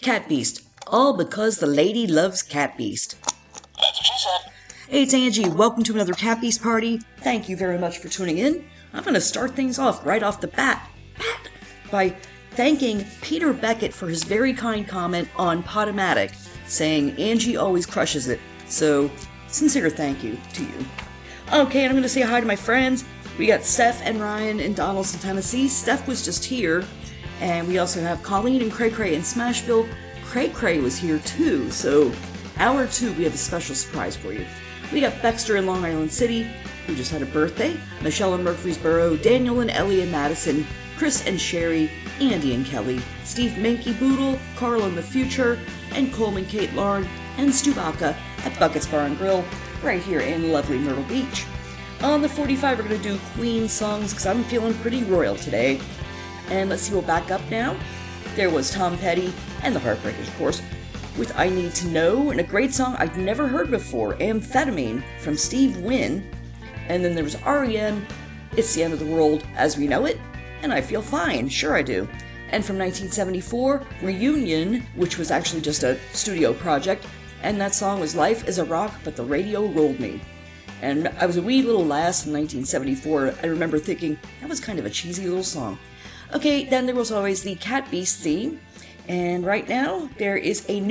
Cat Beast. All because the lady loves Cat Beast. That's what she said. Hey, it's Angie. Welcome to another Cat Beast party. Thank you very much for tuning in. I'm going to start things off right off the bat by thanking Peter Beckett for his very kind comment on Podomatic, saying Angie always crushes it. So, sincere thank you to you. Okay, and I'm going to say hi to my friends. We got Steph and Ryan in Donaldson, Tennessee. Steph was just here. And we also have Colleen and Cray Cray in Smashville. Cray Cray was here too, so hour 2 we have a special surprise for you. We got Baxter in Long Island City, who just had a birthday, Michelle in Murfreesboro, Daniel and Ellie in Madison, Chris and Sherry, Andy and Kelly, Steve Minky Boodle, Carl in the Future, and Coleman Kate Lauren, and Stu Baca at Buckets Bar and Grill, right here in lovely Myrtle Beach. On the 45 we're going to do Queen songs, because I'm feeling pretty royal today. And let's see, we'll back up now. There was Tom Petty, and the Heartbreakers, of course, with I Need to Know, and a great song I'd never heard before, Amphetamine, from Steve Wynn. And then there was R.E.M., It's the End of the World as We Know It, and I Feel Fine, sure I do. And from 1974, Reunion, which was actually just a studio project, and that song was Life is a Rock, but the Radio Rolled Me. And I was a wee little lass in 1974, I remember thinking, that was kind of a cheesy little song. Okay, then there was always the Cat Beast theme, and right now there is a new